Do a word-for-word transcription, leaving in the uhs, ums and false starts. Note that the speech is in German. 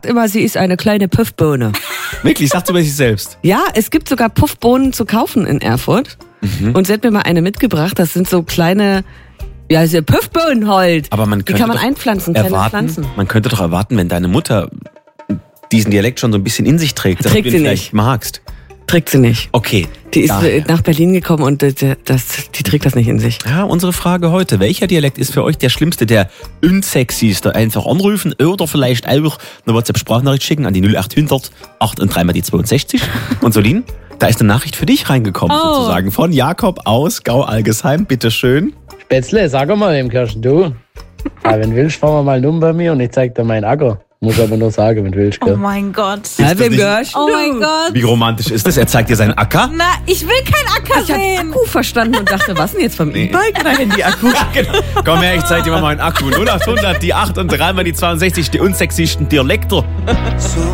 Immer, sie ist eine kleine Puffbohne. Wirklich, sagt sie über sich selbst? Ja, es gibt sogar Puffbohnen zu kaufen in Erfurt. Mhm. Und sie hat mir mal eine mitgebracht. Das sind so kleine, ja, diese Puffbohnen halt. Aber man Die könnte kann man doch einpflanzen, kleine erwarten, Pflanzen. Man könnte doch erwarten, wenn deine Mutter diesen Dialekt schon so ein bisschen in sich trägt, dass Trägt du ihn sie vielleicht nicht. magst. Trägt sie nicht. Okay. Die ist daher. nach Berlin gekommen und das, das, die trägt das nicht in sich. Ja, unsere Frage heute. Welcher Dialekt ist für euch der schlimmste, der unsexyste? Einfach anrufen oder vielleicht auch eine WhatsApp-Sprachnachricht schicken an die null acht hundert acht und drei mal die zweiundsechzig. Und Solin, da ist eine Nachricht für dich reingekommen, Oh. sozusagen. Von Jakob aus Gau-Algesheim. Bitteschön. Spätzle, sag mal dem Kirschen, du. Aber wenn willst, fahren wir mal um bei mir und ich zeig dir meinen Acker. Muss aber nur sagen, wenn willst, Oh gell? mein Gott. Ja, wem nicht- gehörst Oh du? mein Gott. Wie romantisch ist das? Er zeigt dir seinen Acker. Na, ich will kein Acker Ich hatte sehen. Akku verstanden und dachte, was denn jetzt vom E-Bike oder Handy-Akku? Genau. Komm her, ich zeig dir mal meinen Akku. null acht hundert, die acht und drei mal die zweiundsechzig, die unsexiesten Dialekte.